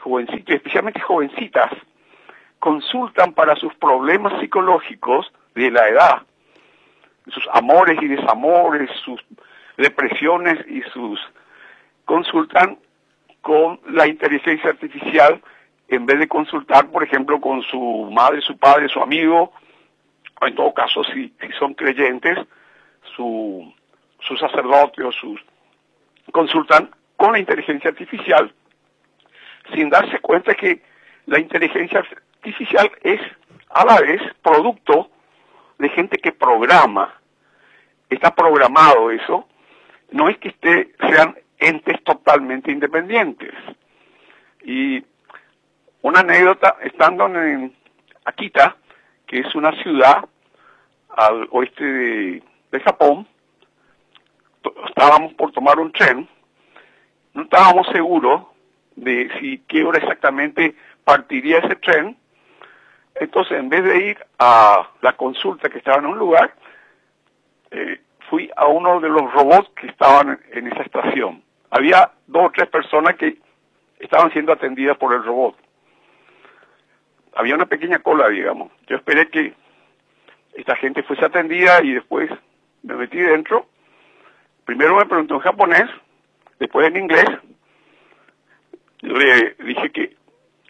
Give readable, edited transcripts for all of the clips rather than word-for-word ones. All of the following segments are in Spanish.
jovencitos, especialmente jovencitas, consultan para sus problemas psicológicos de la edad, sus amores y desamores, sus depresiones y consultan con la inteligencia artificial en vez de consultar, por ejemplo, con su madre, su padre, su amigo, o en todo caso, si son creyentes, su sacerdote o consultan con la inteligencia artificial sin darse cuenta que la inteligencia artificial es a la vez producto de gente que programa. Está programado eso. No es que sean entes totalmente independientes. Y una anécdota, estando en Akita, que es una ciudad al oeste de Japón, estábamos por tomar un tren, no estábamos seguros de qué hora exactamente partiría ese tren. Entonces, en vez de ir a la consulta que estaba en un lugar, fui a uno de los robots que estaban en esa estación. Había 2 o 3 personas que estaban siendo atendidas por el robot. Había una pequeña cola, digamos. Yo esperé que esta gente fuese atendida y después me metí dentro. Primero me preguntó en japonés, después en inglés. Yo le dije que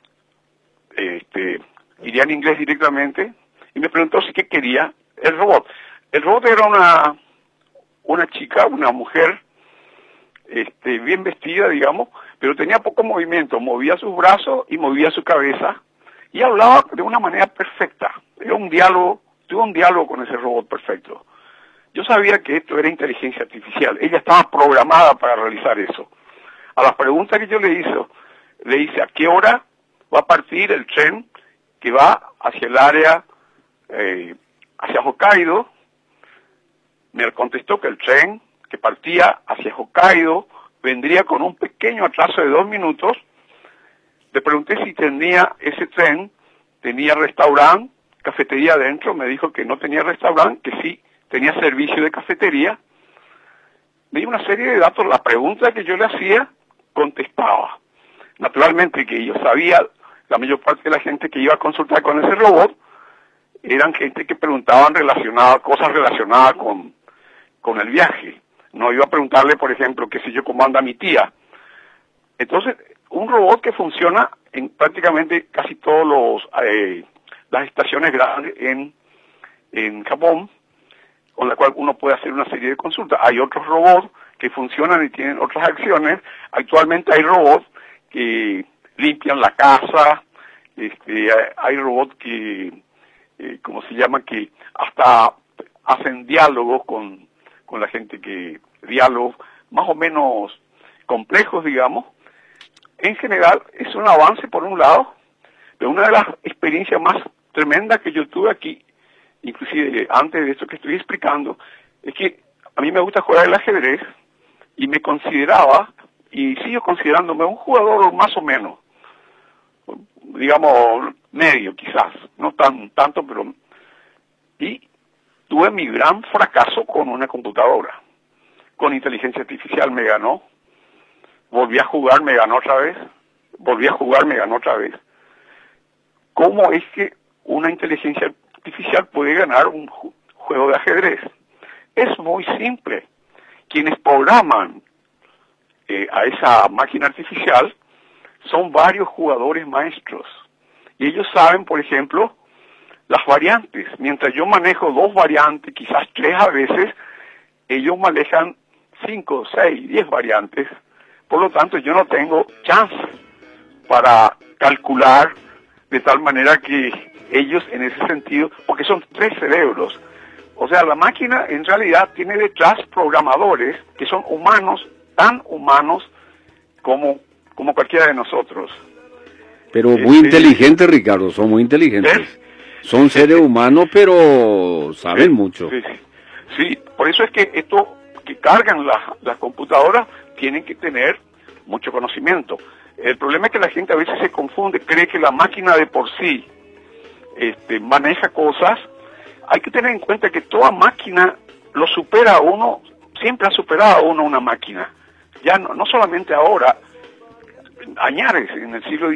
iría en inglés directamente y me preguntó si qué quería el robot. El robot era una chica, una mujer, bien vestida, digamos, pero tenía poco movimiento. Movía sus brazos y movía su cabeza y hablaba de una manera perfecta. Tuve un diálogo con ese robot perfecto. Yo sabía que esto era inteligencia artificial. Ella estaba programada para realizar eso. A las preguntas que yo le hice a qué hora va a partir el tren que va hacia el área, hacia Hokkaido. Me contestó que el tren que partía hacia Hokkaido vendría con un pequeño atraso de 2 minutos. Le pregunté si ese tren tenía restaurante, cafetería adentro. Me dijo que no tenía restaurante, que sí tenía servicio de cafetería. Me dio una serie de datos. La pregunta que yo le hacía, contestaba. Naturalmente que yo sabía, la mayor parte de la gente que iba a consultar con ese robot eran gente que preguntaban cosas relacionadas con el viaje. No iba a preguntarle, por ejemplo, qué sé yo, cómo anda mi tía. Entonces, un robot que funciona en prácticamente casi todas las estaciones grandes en Japón, con la cual uno puede hacer una serie de consultas. Hay otros robots que funcionan y tienen otras acciones. Actualmente hay robots que limpian la casa, hay robots que, ¿cómo se llama?, que hasta hacen diálogos con la gente, diálogos más o menos complejos, digamos. En general, es un avance por un lado, pero una de las experiencias más tremendas que yo tuve aquí, inclusive antes de esto que estoy explicando, es que a mí me gusta jugar el ajedrez y me consideraba, y sigo considerándome un jugador más o menos, digamos, medio quizás, no tanto, pero... Y tuve mi gran fracaso con una computadora. Con inteligencia artificial me ganó. Volví a jugar, me ganó otra vez. Volví a jugar, me ganó otra vez. ¿Cómo es que una inteligencia artificial puede ganar un juego de ajedrez? Es muy simple. Quienes programan a esa máquina artificial son varios jugadores maestros. Y ellos saben, por ejemplo, las variantes. Mientras yo manejo 2 variantes, quizás 3 a veces, ellos manejan 5, 6, 10 variantes. Por lo tanto, yo no tengo chance para calcular de tal manera que ellos en ese sentido, porque son 3 cerebros. O sea, la máquina en realidad tiene detrás programadores que son humanos, tan humanos como cualquiera de nosotros. Pero muy inteligentes, Ricardo, son muy inteligentes. Son seres humanos, pero saben mucho. Sí, por eso es que esto que cargan las computadoras tienen que tener mucho conocimiento. El problema es que la gente a veces se confunde, cree que la máquina de por sí maneja cosas. Hay que tener en cuenta que toda máquina lo supera a uno, siempre ha superado a uno una máquina. Ya no solamente ahora, añares en el siglo